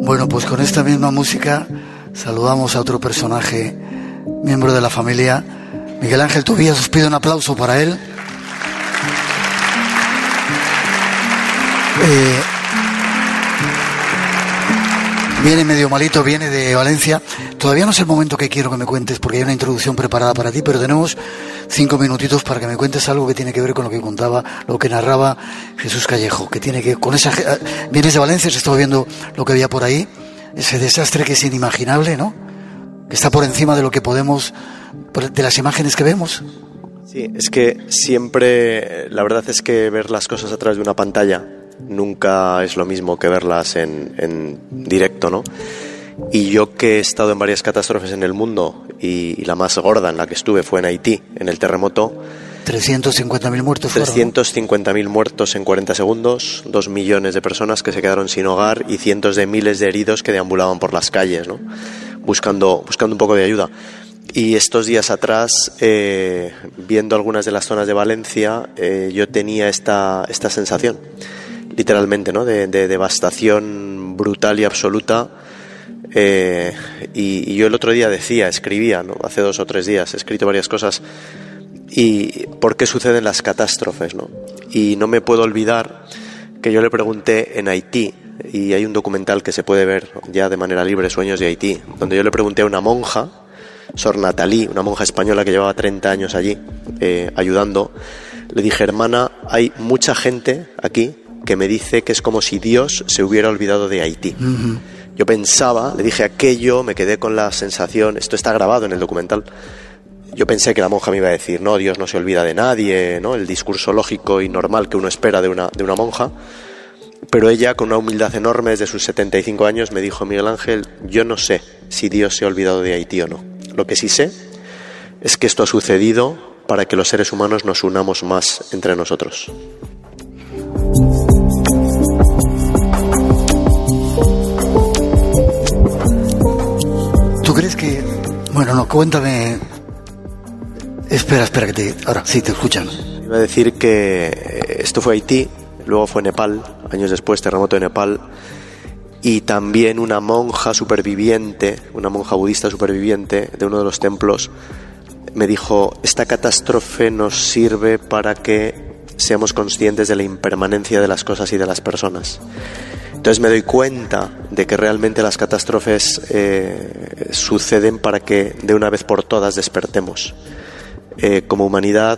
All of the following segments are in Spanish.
Bueno, pues con esta misma música saludamos a otro personaje, miembro de la familia, Miguel Ángel Tobías. Os pido un aplauso para él. Viene medio malito, viene de Valencia. Todavía no es el momento que quiero que me cuentes, porque hay una introducción preparada para ti, pero tenemos 5 minutitos para que me cuentes algo que tiene que ver con lo que contaba, lo que narraba Jesús Callejo, que tiene que con esa. Vienes de Valencia, se estaba viendo lo que había por ahí, ese desastre que es inimaginable, ¿no? Que está por encima de lo que podemos, de las imágenes que vemos. Sí, es que siempre, la verdad es que ver las cosas a través de una pantalla nunca es lo mismo que verlas en directo, ¿no? Y yo, que he estado en varias catástrofes en el mundo, y la más gorda en la que estuve fue en Haití, en el terremoto. 350.000 muertos. 350.000 muertos en 40 segundos, 2 millones de personas que se quedaron sin hogar y cientos de miles de heridos que deambulaban por las calles, ¿no? Buscando un poco de ayuda. Y estos días atrás, viendo algunas de las zonas de Valencia, yo tenía esta sensación, literalmente, ¿no? De devastación brutal y absoluta. Y yo el otro día escribía, ¿no? Hace 2 o 3 días he escrito varias cosas. Y por qué suceden las catástrofes, ¿no? Y no me puedo olvidar que yo le pregunté en Haití, y hay un documental que se puede ver ya de manera libre, Sueños de Haití, donde yo le pregunté a una monja, Sor Nathalie, una monja española que llevaba 30 años allí ayudando. Le dije: hermana, hay mucha gente aquí que me dice que es como si Dios se hubiera olvidado de Haití. Uh-huh. Yo pensaba, le dije aquello, me quedé con la sensación, esto está grabado en el documental, yo pensé que la monja me iba a decir: no, Dios no se olvida de nadie, ¿no? El discurso lógico y normal que uno espera de una monja. Pero ella, con una humildad enorme, desde sus 75 años, me dijo: Miguel Ángel, yo no sé si Dios se ha olvidado de Haití o no. Lo que sí sé es que esto ha sucedido para que los seres humanos nos unamos más entre nosotros. ¿Tú crees que...? Bueno, no, cuéntame... Espera, que te... Ahora, sí, te escuchan. Iba a decir que esto fue Haití, luego fue Nepal, años después, terremoto de Nepal, y también una monja superviviente, una monja budista superviviente de uno de los templos, me dijo: esta catástrofe nos sirve para que seamos conscientes de la impermanencia de las cosas y de las personas. Entonces me doy cuenta de que realmente las catástrofes suceden para que de una vez por todas despertemos. Como humanidad,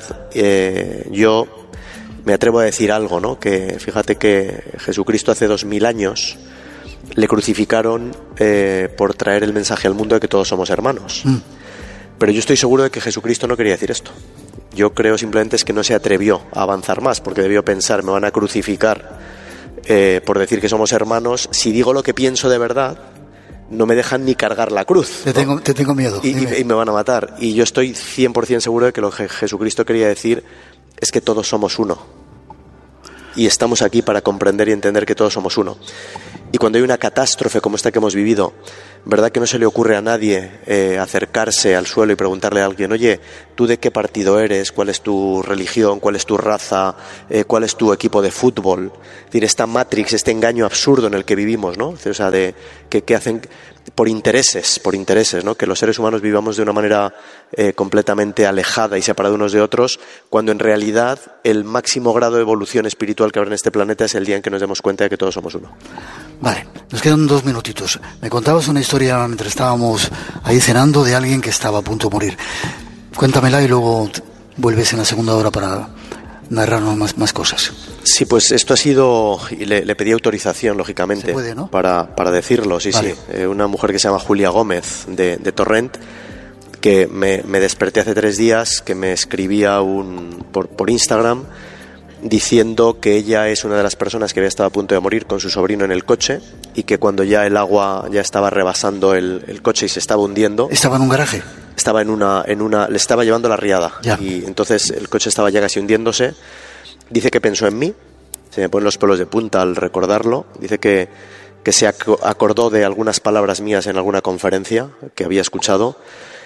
yo me atrevo a decir algo, ¿no? Que fíjate que Jesucristo hace 2000 años le crucificaron por traer el mensaje al mundo de que todos somos hermanos. Pero yo estoy seguro de que Jesucristo no quería decir esto. Yo creo simplemente es que no se atrevió a avanzar más, porque debió pensar: me van a crucificar por decir que somos hermanos. Si digo lo que pienso de verdad, no me dejan ni cargar la cruz, ¿no? Te tengo miedo. Y me van a matar. Y yo estoy 100% seguro de que lo que Jesucristo quería decir es que todos somos uno. Y estamos aquí para comprender y entender que todos somos uno. Y cuando hay una catástrofe como esta que hemos vivido, ¿verdad que no se le ocurre a nadie acercarse al suelo y preguntarle a alguien: oye, ¿tú de qué partido eres? ¿Cuál es tu religión? ¿Cuál es tu raza? ¿Cuál es tu equipo de fútbol? Es decir, esta Matrix, este engaño absurdo en el que vivimos, ¿no? O sea, que hacen por intereses, ¿no? Que los seres humanos vivamos de una manera completamente alejada y separada unos de otros, cuando en realidad el máximo grado de evolución espiritual que habrá en este planeta es el día en que nos demos cuenta de que todos somos uno. Vale, nos quedan 2 minutitos. Me contabas una historia mientras estábamos ahí cenando de alguien que estaba a punto de morir. Cuéntamela y luego vuelves en la segunda hora para narrarnos más cosas. Sí, pues esto ha sido... Le pedí autorización, lógicamente. Se puede, ¿no? Para decirlo, sí, vale. Sí. Una mujer que se llama Julia Gómez, de Torrent, que me desperté hace 3 días, que me escribía por Instagram, diciendo que ella es una de las personas que había estado a punto de morir con su sobrino en el coche, y que cuando ya el agua ya estaba rebasando el coche y se estaba hundiendo... ¿Estaba en un garaje? Estaba le estaba llevando la riada, ya. Y entonces el coche estaba ya casi hundiéndose. Dice que pensó en mí, se me ponen los pelos de punta al recordarlo. Dice que se acordó de algunas palabras mías en alguna conferencia que había escuchado,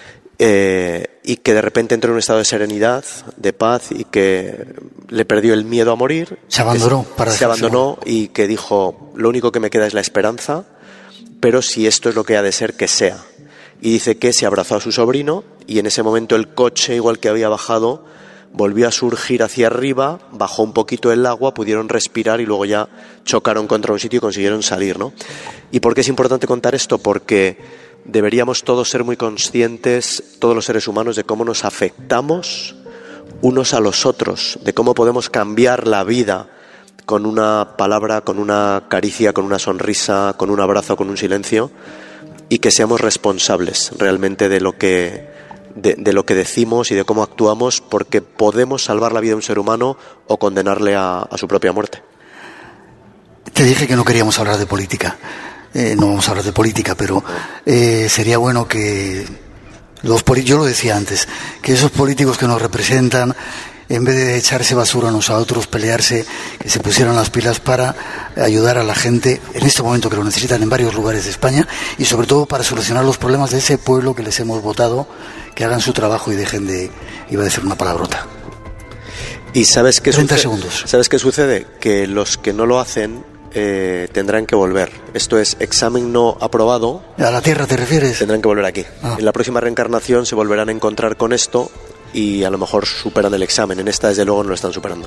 y que de repente entró en un estado de serenidad, de paz, y que le perdió el miedo a morir. Se abandonó. Se abandonó, y que dijo: lo único que me queda es la esperanza, pero si esto es lo que ha de ser, que sea. Y dice que se abrazó a su sobrino y en ese momento el coche, igual que había bajado, volvió a surgir hacia arriba, bajó un poquito el agua, pudieron respirar y luego ya chocaron contra un sitio y consiguieron salir, ¿no? ¿Y por qué es importante contar esto? Porque deberíamos todos ser muy conscientes, todos los seres humanos, de cómo nos afectamos unos a los otros, de cómo podemos cambiar la vida con una palabra, con una caricia, con una sonrisa, con un abrazo, con un silencio, y que seamos responsables realmente de lo que decimos y de cómo actuamos, porque podemos salvar la vida de un ser humano o condenarle a su propia muerte. Te dije que no queríamos hablar de política. No vamos a hablar de política, pero sería bueno que yo lo decía antes, que esos políticos que nos representan, en vez de echarse basura unos a otros, pelearse, que se pusieran las pilas para ayudar a la gente en este momento que lo necesitan en varios lugares de España, y sobre todo para solucionar los problemas de ese pueblo que les hemos votado, que hagan su trabajo y dejen de, iba a decir una palabrota. ¿Y sabes qué 30 segundos. ¿Sabes qué sucede? Que los que no lo hacen tendrán que volver. Esto es examen no aprobado. ¿A la Tierra te refieres? Tendrán que volver aquí. En la próxima reencarnación se volverán a encontrar con esto y a lo mejor superan el examen. En esta, desde luego, no lo están superando.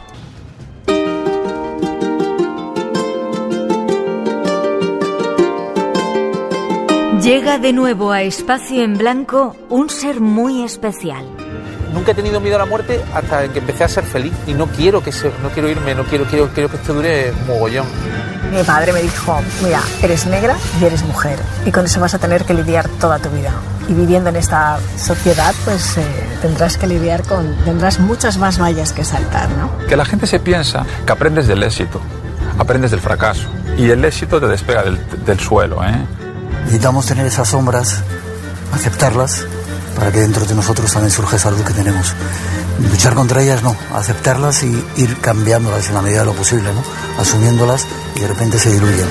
Llega de nuevo a Espacio en Blanco un ser muy especial. Nunca he tenido miedo a la muerte hasta que empecé a ser feliz y no quiero irme, quiero que esto dure mogollón. Mi padre me dijo, mira, eres negra y eres mujer y con eso vas a tener que lidiar toda tu vida. Y viviendo en esta sociedad, pues tendrás muchas más vallas que saltar, ¿no? Que la gente se piensa que aprendes del éxito, aprendes del fracaso y el éxito te despega del suelo, ¿eh? Necesitamos tener esas sombras, aceptarlas, para que dentro de nosotros también surja esa luz que tenemos. Luchar contra ellas no, aceptarlas y ir cambiándolas en la medida de lo posible, ¿no? Asumiéndolas y de repente se diluyen.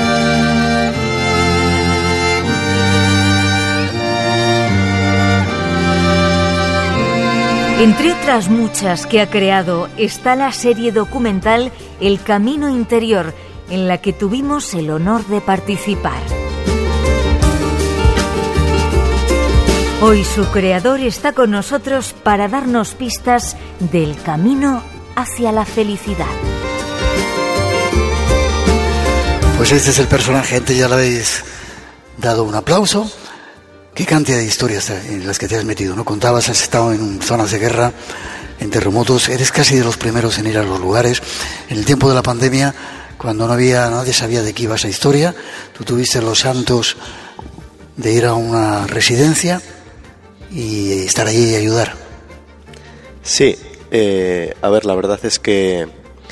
Entre otras muchas que ha creado está la serie documental El Camino Interior, en la que tuvimos el honor de participar. Hoy su creador está con nosotros para darnos pistas del camino hacia la felicidad. Pues este es el personaje, antes ya le habéis dado un aplauso. Qué cantidad de historias en las que te has metido, ¿no? Contabas, has estado en zonas de guerra, en terremotos, eres casi de los primeros en ir a los lugares. En el tiempo de la pandemia, cuando nadie sabía de qué iba esa historia, tú tuviste los santos de ir a una residencia y estar allí y ayudar. Sí, a ver, la verdad es que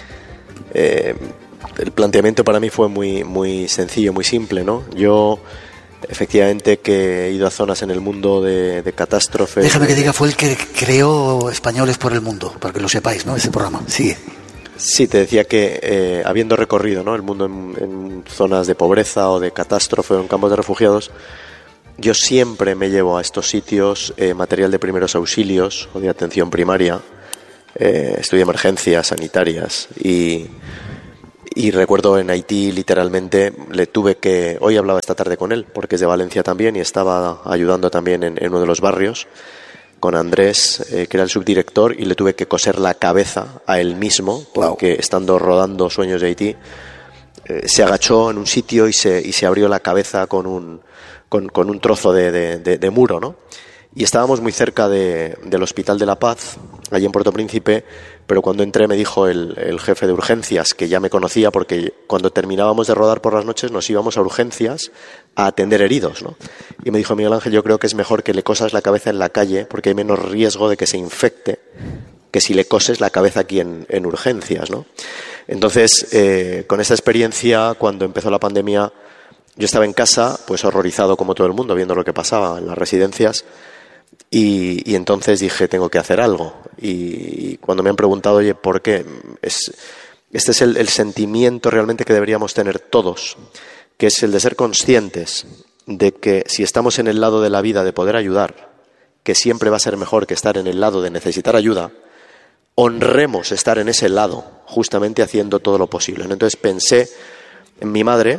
el planteamiento para mí fue muy, muy sencillo, muy simple, ¿no? Yo, efectivamente, que he ido a zonas en el mundo de catástrofes. Déjame que diga, fue el que creó Españoles por el Mundo, para que lo sepáis, ¿no? Ese programa. Sigue. Sí, te decía que habiendo recorrido, ¿no?, el mundo en zonas de pobreza o de catástrofe o en campos de refugiados, yo siempre me llevo a estos sitios material de primeros auxilios o de atención primaria, estudio de emergencias sanitarias y recuerdo en Haití literalmente hoy hablaba esta tarde con él porque es de Valencia también y estaba ayudando también en uno de los barrios con Andrés, que era el subdirector, y le tuve que coser la cabeza a él mismo porque estando rodando Sueños de Haití se agachó en un sitio y se abrió la cabeza con un trozo de muro, ¿no? Y estábamos muy cerca del Hospital de la Paz, allí en Puerto Príncipe, pero cuando entré me dijo el jefe de urgencias, que ya me conocía porque cuando terminábamos de rodar por las noches nos íbamos a urgencias a atender heridos, ¿no? Y me dijo: Miguel Ángel, yo creo que es mejor que le cosas la cabeza en la calle porque hay menos riesgo de que se infecte que si le coses la cabeza aquí en urgencias, ¿no? Entonces, con esta experiencia, cuando empezó la pandemia, yo estaba en casa, pues horrorizado como todo el mundo, viendo lo que pasaba en las residencias, y entonces dije, tengo que hacer algo. Y cuando me han preguntado, oye, ¿por qué? Este es el sentimiento realmente que deberíamos tener todos, que es el de ser conscientes de que si estamos en el lado de la vida de poder ayudar, que siempre va a ser mejor que estar en el lado de necesitar ayuda, honremos estar en ese lado, justamente haciendo todo lo posible, ¿no? Entonces pensé en mi madre,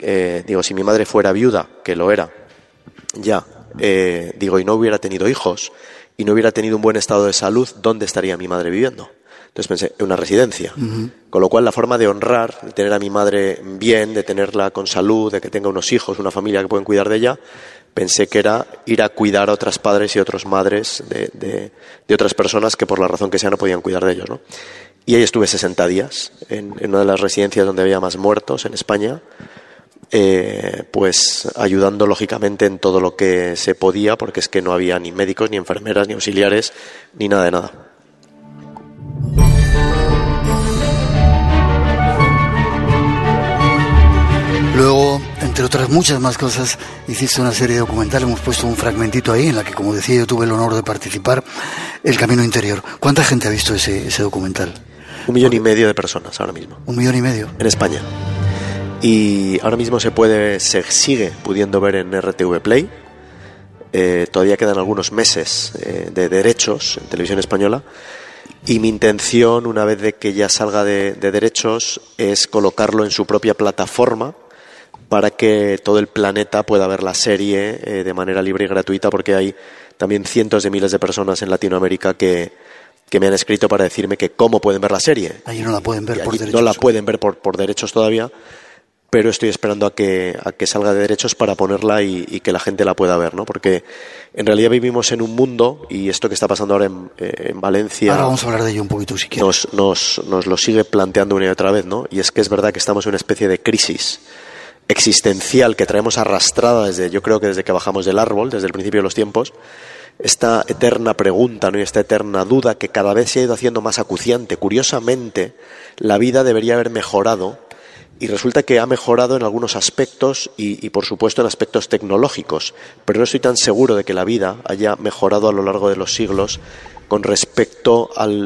digo, si mi madre fuera viuda, que lo era, ya, digo, y no hubiera tenido hijos, y no hubiera tenido un buen estado de salud, ¿dónde estaría mi madre viviendo? Entonces pensé, en una residencia. Con lo cual, la forma de honrar, de tener a mi madre bien, de tenerla con salud, de que tenga unos hijos, una familia que pueden cuidar de ella, pensé que era ir a cuidar a otras padres y otras madres de otras personas que por la razón que sea no podían cuidar de ellos, ¿no? Y ahí estuve 60 días, en una de las residencias donde había más muertos en España, pues ayudando lógicamente en todo lo que se podía, porque es que no había ni médicos, ni enfermeras, ni auxiliares, ni nada de nada. Luego, entre otras muchas más cosas, hiciste una serie documental, hemos puesto un fragmentito ahí en la que, como decía, yo tuve el honor de participar, El Camino Interior. ¿Cuánta gente ha visto ese documental? 1,5 millones de personas ahora mismo. 1,5 millones. En España. Y ahora mismo se sigue pudiendo ver en RTV Play. Todavía quedan algunos meses de derechos en televisión española. Y mi intención, una vez de que ya salga de derechos, es colocarlo en su propia plataforma para que todo el planeta pueda ver la serie de manera libre y gratuita, porque hay también cientos de miles de personas en Latinoamérica que me han escrito para decirme que cómo pueden ver la serie. Allí no la pueden ver por derechos. No la pueden ver por derechos todavía, pero estoy esperando a que salga de derechos para ponerla y que la gente la pueda ver, ¿no? Porque en realidad vivimos en un mundo, y esto que está pasando ahora en Valencia... Ahora vamos a hablar de ello un poquito, si quieres. Nos lo sigue planteando una y otra vez, ¿no? Y es que es verdad que estamos en una especie de crisis existencial que traemos arrastrada yo creo que desde que bajamos del árbol, desde el principio de los tiempos. Esta eterna pregunta, ¿no? Y esta eterna duda que cada vez se ha ido haciendo más acuciante. Curiosamente, la vida debería haber mejorado, y resulta que ha mejorado en algunos aspectos y por supuesto en aspectos tecnológicos, pero no estoy tan seguro de que la vida haya mejorado a lo largo de los siglos con respecto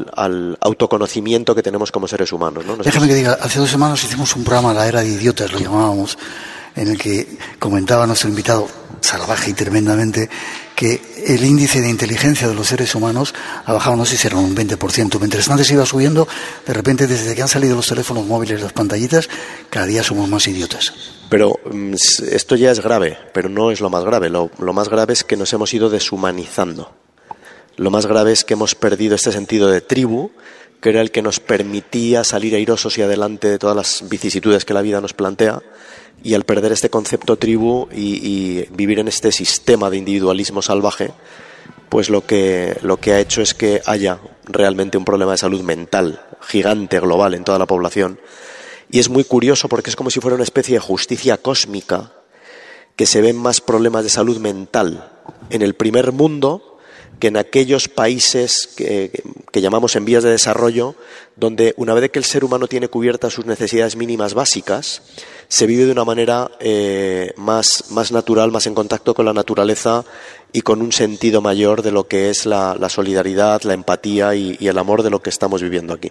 al autoconocimiento que tenemos como seres humanos, ¿no? Déjame que diga, hace 2 semanas hicimos un programa, La Era de Idiotas, lo llamábamos, en el que comentaba nuestro invitado, salvaje y tremendamente, que el índice de inteligencia de los seres humanos ha bajado, no sé si era un 20%. Mientras antes iba subiendo, de repente, desde que han salido los teléfonos móviles, las pantallitas, cada día somos más idiotas. Pero esto ya es grave, pero no es lo más grave. Lo más grave es que nos hemos ido deshumanizando. Lo más grave es que hemos perdido este sentido de tribu, que era el que nos permitía salir airosos y adelante de todas las vicisitudes que la vida nos plantea. Y al perder este concepto tribu y vivir en este sistema de individualismo salvaje, pues lo que ha hecho es que haya realmente un problema de salud mental gigante, global, en toda la población. Y es muy curioso porque es como si fuera una especie de justicia cósmica, que se ven más problemas de salud mental en el primer mundo que en aquellos países que llamamos en vías de desarrollo, donde una vez que el ser humano tiene cubiertas sus necesidades mínimas básicas, se vive de una manera más natural, más en contacto con la naturaleza y con un sentido mayor de lo que es la solidaridad, la empatía y el amor de lo que estamos viviendo aquí.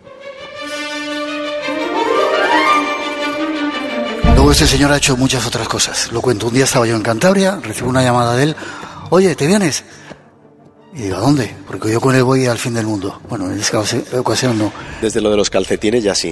Luego este señor ha hecho muchas otras cosas. Lo cuento, un día estaba yo en Cantabria, recibo una llamada de él. Oye, ¿te vienes? Y digo, ¿a dónde? Porque yo con él voy al fin del mundo. Bueno, en esta ocasión no. Desde lo de los calcetines ya sí.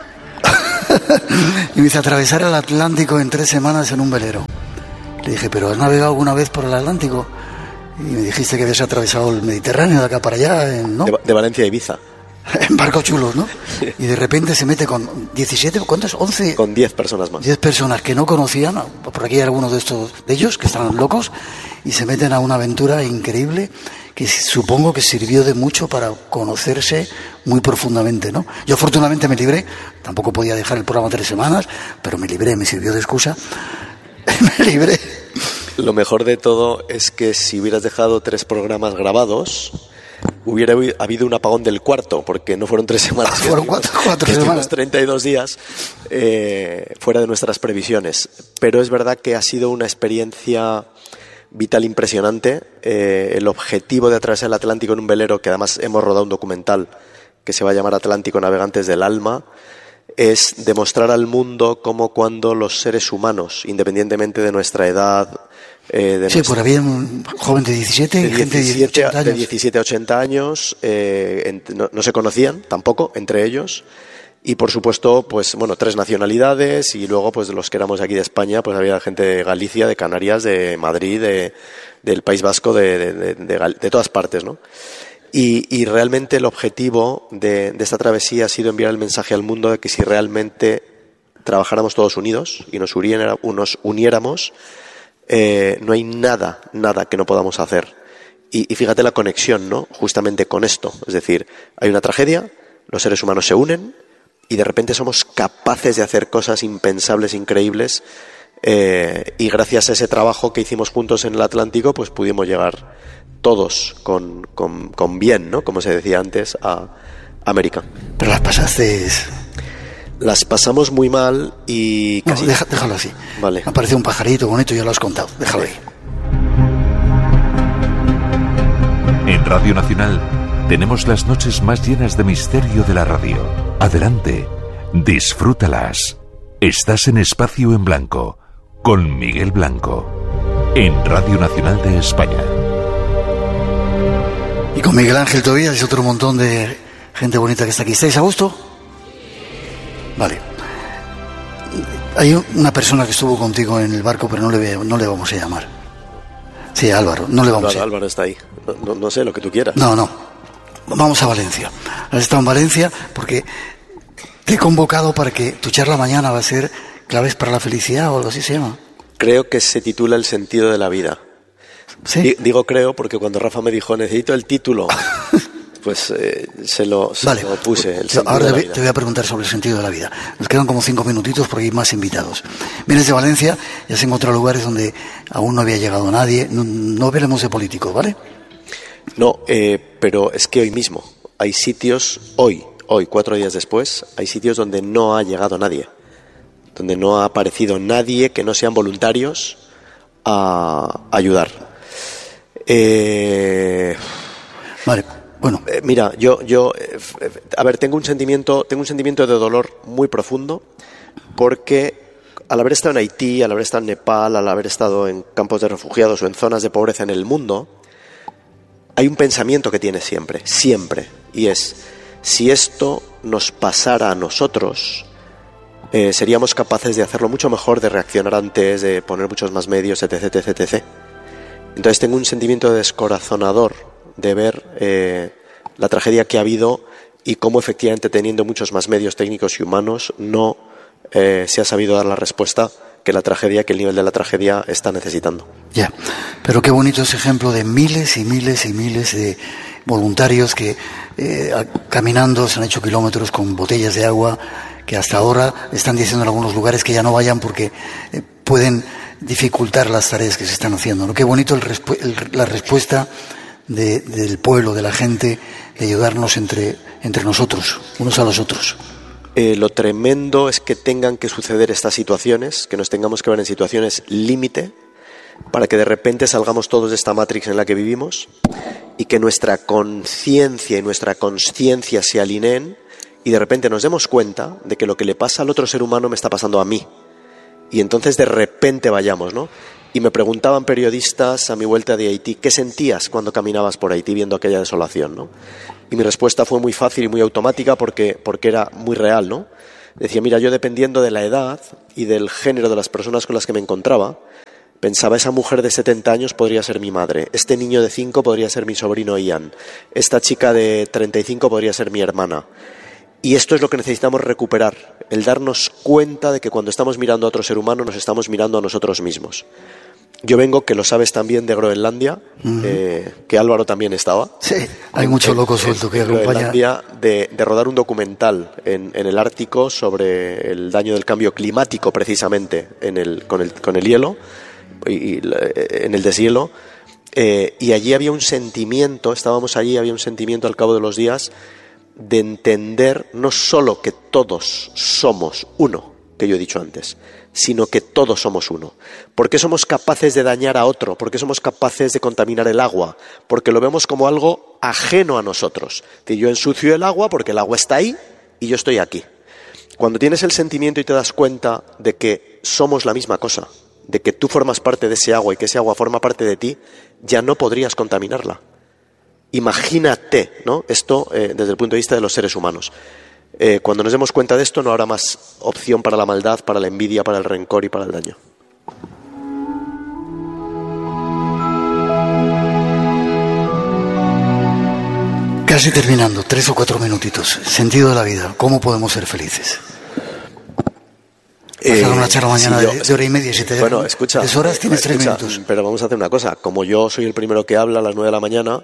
Y me dice, atravesar el Atlántico en 3 semanas en un velero. Le dije, ¿pero has navegado alguna vez por el Atlántico? Y me dijiste que habías atravesado el Mediterráneo de acá para allá, ¿no? De Valencia a Ibiza. En barcos chulos, ¿no? Y de repente se mete con 17, ¿cuántos? 11. Con 10 personas más. 10 personas que no conocían, por aquí hay algunos de ellos que estaban locos, y se meten a una aventura increíble que supongo que sirvió de mucho para conocerse muy profundamente, ¿no? Yo afortunadamente me libré, tampoco podía dejar el programa 3 semanas, pero me libré, me sirvió de excusa, me libré. Lo mejor de todo es que si hubieras dejado 3 programas grabados, hubiera habido un apagón del cuarto, porque no fueron 3 semanas. Fueron 4 semanas. 32 días fuera de nuestras previsiones. Pero es verdad que ha sido una experiencia vital impresionante. El objetivo de atravesar el Atlántico en un velero, que además hemos rodado un documental que se va a llamar Atlántico Navegantes del Alma, es demostrar al mundo cómo cuando los seres humanos, independientemente de nuestra edad... sí, por había un joven de 17 y gente de 80 años. De 17 a 80 años, no se conocían tampoco entre ellos, Y por supuesto, pues bueno, 3 nacionalidades, y luego pues de los que éramos aquí de España, pues había gente de Galicia, de Canarias, de Madrid, del País Vasco, de todas partes, ¿no? Y realmente el objetivo de esta travesía ha sido enviar el mensaje al mundo de que si realmente trabajáramos todos unidos y nos uniéramos, no hay nada que no podamos hacer. Y fíjate la conexión, ¿no? Justamente con esto. Es decir, hay una tragedia, los seres humanos se unen y de repente somos capaces de hacer cosas impensables, increíbles, y gracias a ese trabajo que hicimos juntos en el Atlántico, pues pudimos llegar todos con bien, ¿no? Como se decía antes, a América. Pero las pasamos muy mal y casi... No, déjalo así. Vale. Me ha parecido un pajarito bonito, ya lo has contado. Déjalo ahí. En Radio Nacional tenemos las noches más llenas de misterio de la radio. Adelante, disfrútalas. Estás en Espacio en Blanco, con Miguel Blanco, en Radio Nacional de España. Y con Miguel Ángel Tobías y otro montón de gente bonita que está aquí. ¿Estáis a gusto? Vale. Hay una persona que estuvo contigo en el barco, pero no le vamos a llamar. Sí, Álvaro, no le vamos a llamar. Álvaro está ahí. No sé, lo que tú quieras. No. Vamos a Valencia. Has estado en Valencia porque te he convocado para que tu charla mañana va a ser claves para la felicidad o algo así se llama. Creo que se titula El sentido de la vida. ¿Sí? Digo creo porque cuando Rafa me dijo necesito el título, pues se lo puse. Ahora te voy a preguntar sobre el sentido de la vida. Nos quedan como 5 minutitos porque hay más invitados. Vienes de Valencia y has encontrado lugares donde aún no había llegado nadie. No veremos de políticos, ¿vale? No, pero es que hoy mismo hay sitios, hoy, 4 días después, hay sitios donde no ha llegado nadie, donde no ha aparecido nadie que no sean voluntarios a ayudar. Vale, bueno. Mira, yo a ver, tengo un sentimiento de dolor muy profundo porque al haber estado en Haití, al haber estado en Nepal, al haber estado en campos de refugiados o en zonas de pobreza en el mundo, hay un pensamiento que tiene siempre, y es, si esto nos pasara a nosotros, seríamos capaces de hacerlo mucho mejor, de reaccionar antes, de poner muchos más medios, etc. Entonces tengo un sentimiento descorazonador de ver la tragedia que ha habido y cómo efectivamente teniendo muchos más medios técnicos y humanos no se ha sabido dar la respuesta que el nivel de la tragedia está necesitando. Ya, pero qué bonito ese ejemplo de miles y miles y miles de voluntarios que caminando se han hecho kilómetros con botellas de agua, que hasta ahora están diciendo en algunos lugares que ya no vayan porque pueden dificultar las tareas que se están haciendo, ¿no? Qué bonito la respuesta del pueblo, de la gente, de ayudarnos entre nosotros, unos a los otros. Lo tremendo es que tengan que suceder estas situaciones, que nos tengamos que ver en situaciones límite, para que de repente salgamos todos de esta Matrix en la que vivimos y que nuestra conciencia y nuestra consciencia se alineen y de repente nos demos cuenta de que lo que le pasa al otro ser humano me está pasando a mí. Y entonces de repente vayamos, ¿no? Y me preguntaban periodistas a mi vuelta de Haití, ¿qué sentías cuando caminabas por Haití viendo aquella desolación, ¿no? Y mi respuesta fue muy fácil y muy automática porque era muy real, ¿no? Decía, mira, yo dependiendo de la edad y del género de las personas con las que me encontraba, pensaba, esa mujer de 70 años podría ser mi madre, este niño de 5 podría ser mi sobrino Ian, esta chica de 35 podría ser mi hermana. Y esto es lo que necesitamos recuperar, el darnos cuenta de que cuando estamos mirando a otro ser humano nos estamos mirando a nosotros mismos. Yo vengo, que lo sabes también, de Groenlandia, que Álvaro también estaba. Sí, hay mucho loco suelto que acompaña. Groenlandia, de rodar un documental en el Ártico sobre el daño del cambio climático, precisamente, con el hielo, y en el deshielo. Y allí había un sentimiento, estábamos allí, había un sentimiento al cabo de los días de entender no solo que todos somos uno, que yo he dicho antes, sino que todos somos uno. ¿Por qué somos capaces de dañar a otro? ¿Por qué somos capaces de contaminar el agua? Porque lo vemos como algo ajeno a nosotros. Que yo ensucio el agua porque el agua está ahí y yo estoy aquí. Cuando tienes el sentimiento y te das cuenta de que somos la misma cosa, de que tú formas parte de ese agua y que ese agua forma parte de ti, ya no podrías contaminarla. Imagínate, ¿no? Esto desde el punto de vista de los seres humanos. Cuando nos demos cuenta de esto, no habrá más opción para la maldad, para la envidia, para el rencor y para el daño. Casi terminando, 3 o 4 minutitos. Sentido de la vida, ¿cómo podemos ser felices? Vamos a dar una charla mañana de hora y media, si te bueno, escucha, 3 horas, tienes 3 minutos. Pero vamos a hacer una cosa, como yo soy el primero que habla a las 9 de la mañana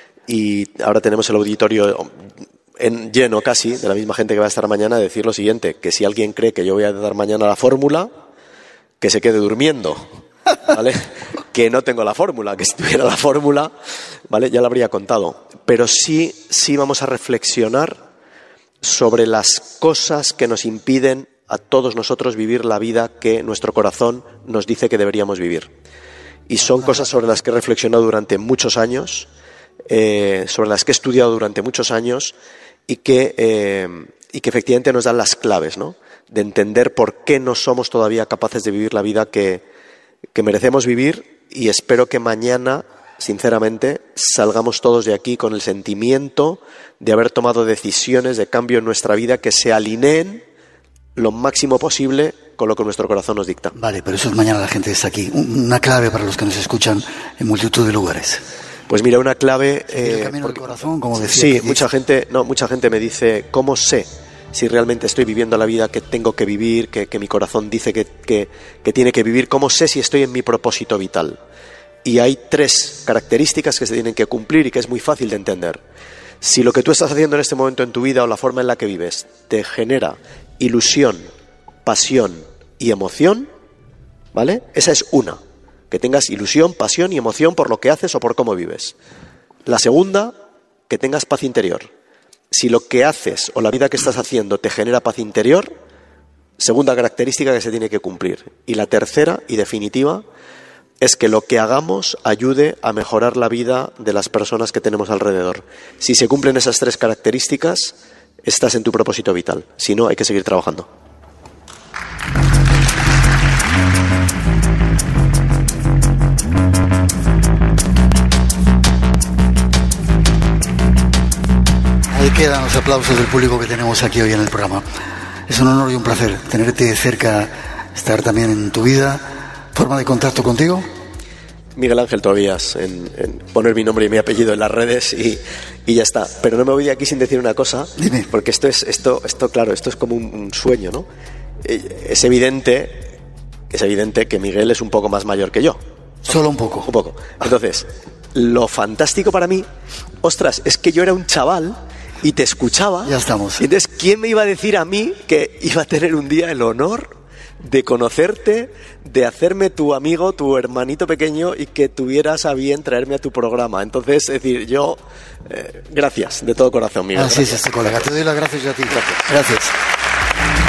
y ahora tenemos el auditorio lleno casi, de la misma gente que va a estar mañana, decir lo siguiente, que si alguien cree que yo voy a dar mañana la fórmula, que se quede durmiendo, ¿vale? Que no tengo la fórmula, que si tuviera la fórmula, ¿vale? Ya la habría contado. Pero sí vamos a reflexionar sobre las cosas que nos impiden a todos nosotros vivir la vida que nuestro corazón nos dice que deberíamos vivir. Y son cosas sobre las que he reflexionado durante muchos años, sobre las que he estudiado durante muchos años y que efectivamente nos dan las claves, ¿no? De entender por qué no somos todavía capaces de vivir la vida que merecemos vivir, y espero que mañana, sinceramente, salgamos todos de aquí con el sentimiento de haber tomado decisiones de cambio en nuestra vida que se alineen lo máximo posible con lo que nuestro corazón nos dicta. Vale, pero eso es mañana, la gente está aquí. Una clave para los que nos escuchan en multitud de lugares. Pues mira, una clave... el camino del corazón, como decía. Sí, mucha gente me dice, ¿cómo sé si realmente estoy viviendo la vida que tengo que vivir, que mi corazón dice que tiene que vivir? ¿Cómo sé si estoy en mi propósito vital? Y hay 3 características que se tienen que cumplir y que es muy fácil de entender. Si lo que tú estás haciendo en este momento en tu vida o la forma en la que vives te genera ilusión, pasión y emoción, ¿vale? Esa es una, que tengas ilusión, pasión y emoción por lo que haces o por cómo vives. La segunda, que tengas paz interior. Si lo que haces o la vida que estás haciendo te genera paz interior, segunda característica que se tiene que cumplir. Y la tercera y definitiva es que lo que hagamos ayude a mejorar la vida de las personas que tenemos alrededor. Si se cumplen esas 3 características, estás en tu propósito vital. Si no, hay que seguir trabajando. Ahí quedan los aplausos del público que tenemos aquí hoy en el programa. Es un honor y un placer tenerte cerca, estar también en tu vida. ¿Forma de contacto contigo? Miguel Ángel Tobías, en poner mi nombre y mi apellido en las redes y ya está. Pero no me voy de aquí sin decir una cosa. Dime. Porque esto es como un sueño, ¿no? Es evidente que Miguel es un poco más mayor que yo. Solo un poco. Un poco. Entonces, lo fantástico para mí, ostras, es que yo era un chaval y te escuchaba. Ya estamos. Entonces, ¿quién me iba a decir a mí que iba a tener un día el honor de conocerte, de hacerme tu amigo, tu hermanito pequeño, y que tuvieras a bien traerme a tu programa? Entonces, es decir, yo, gracias, de todo corazón, Miguel. Así es, colega. Te doy las gracias a ti. Gracias.